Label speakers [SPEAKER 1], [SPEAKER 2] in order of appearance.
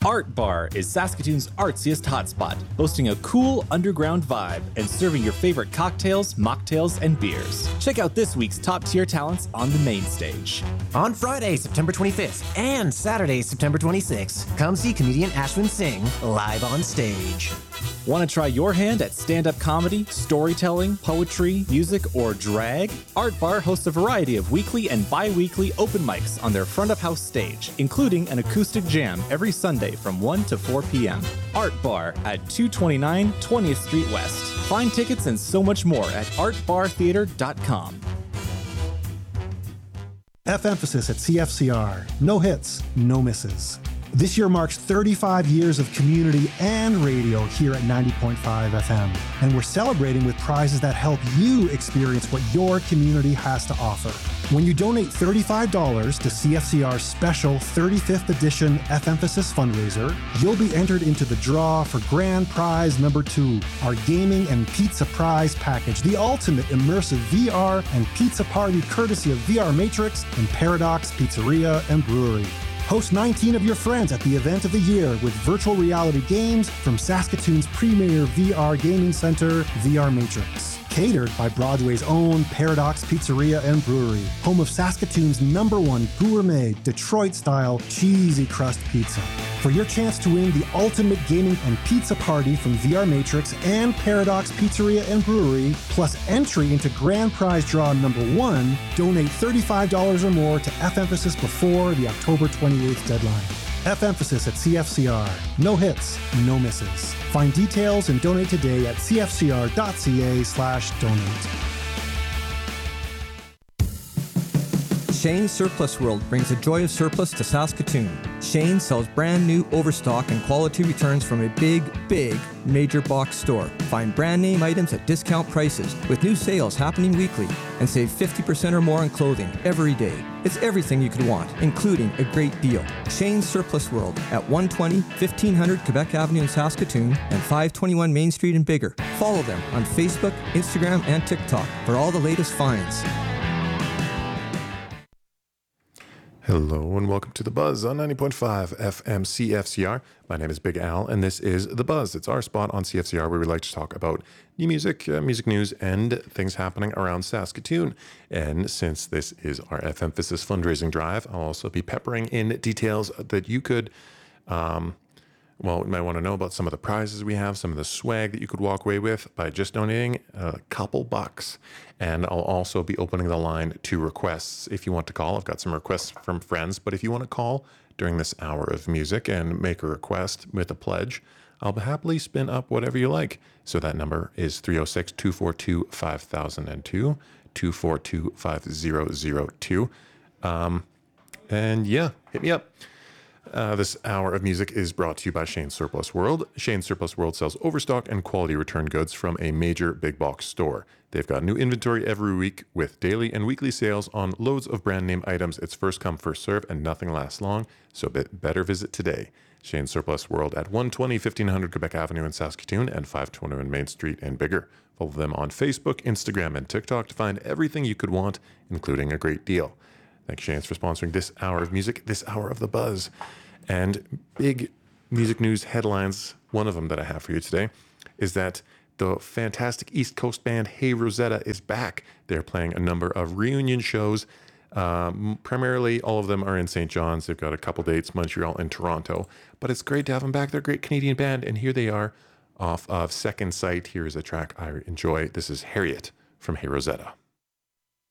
[SPEAKER 1] Art Bar is Saskatoon's artsiest hotspot, hosting a cool underground vibe and serving your favorite cocktails, mocktails, and beers. Check out this week's top-tier talents on the main stage.
[SPEAKER 2] On Friday, September 25th and Saturday, September 26th, come see comedian Ashwin Singh live on stage.
[SPEAKER 1] Want to try your hand at stand-up comedy, storytelling, poetry, music, or drag? Art Bar hosts a variety of weekly and bi-weekly open mics on their front-of-house stage, including an acoustic jam every Sunday from 1 to 4 p.m. Art Bar at 229 20th Street West. Find tickets and so much more at artbartheater.com.
[SPEAKER 3] F-Emphasis at CFCR. No hits, no misses. This year marks 35 years of community and radio here at 90.5 FM. And we're celebrating with prizes that help you experience what your community has to offer. When you donate $35 to CFCR's special 35th edition F-Emphasis fundraiser, you'll be entered into the draw for grand prize number 2, our gaming and pizza prize package, the ultimate immersive VR and pizza party courtesy of VR Matrix and Paradox Pizzeria and Brewery. Host 19 of your friends at the event of the year with virtual reality games from Saskatoon's premier VR gaming center, VR Matrix. Catered by Broadway's own Paradox Pizzeria and Brewery, home of Saskatoon's #1 gourmet, Detroit-style, cheesy crust pizza. For your chance to win the ultimate gaming and pizza party from VR Matrix and Paradox Pizzeria and Brewery, plus entry into grand prize draw #1, donate $35 or more to F-Emphasis before the October 28th deadline. F-Emphasis at CFCR. No hits, no misses. Find details and donate today at cfcr.ca/donate.
[SPEAKER 4] Shane's Surplus World brings the joy of surplus to Saskatoon. Shane sells brand new overstock and quality returns from a big major box store. Find brand name items at discount prices with new sales happening weekly and save 50% or more on clothing every day. It's everything you could want, including a great deal. Shane's Surplus World at 120 1500 Quebec Avenue in Saskatoon and 521 Main Street in Bigger. Follow them on Facebook, Instagram, and TikTok for all the latest finds.
[SPEAKER 5] Hello and welcome to The Buzz on 90.5 FM CFCR. My name is Big Al and this is The Buzz. It's our spot on CFCR where we like to talk about new music, music news, and things happening around Saskatoon. And since this is our F-Emphasis fundraising drive, I'll also be peppering in details that you could, you might want to know about some of the prizes we have, some of the swag that you could walk away with by just donating a couple bucks. And I'll also be opening the line to requests if you want to call. I've got some requests from friends, but if you want to call during this hour of music and make a request with a pledge, I'll happily spin up whatever you like. So that number is 306-242-5002, 242-5002. And yeah, hit me up. This hour of music is brought to you by Shane's Surplus World. Shane's Surplus World sells overstock and quality return goods from a major big box store. They've got new inventory every week with daily and weekly sales on loads of brand name items. It's first come, first serve, and nothing lasts long, so better visit today. Shane's Surplus World at 120 1500 Quebec Avenue in Saskatoon and 521 Main Street in Bigger. Follow them on Facebook, Instagram, and TikTok to find everything you could want, including a great deal. Thanks, Shane's, for sponsoring this hour of music, this hour of The Buzz. And big music news headlines, one of them that I have for you today, is that the fantastic East Coast band Hey Rosetta is back. They're playing a number of reunion shows. Primarily, all of them are in St. John's. They've got a couple dates, Montreal and Toronto. But it's great to have them back. They're a great Canadian band. And here they are off of Second Sight. Here's a track I enjoy. This is Harriet from Hey Rosetta.